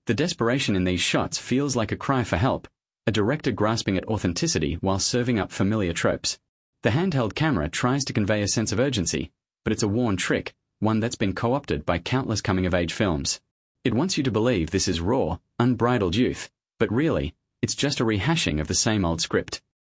The desperation in these shots feels like a cry for help, a director grasping at authenticity while serving up familiar tropes. The handheld camera tries to convey a sense of urgency, but it's a worn trick, one that's been co-opted by countless coming-of-age films. It wants you to believe this is raw, unbridled youth, but really, it's just a rehashing of the same old script.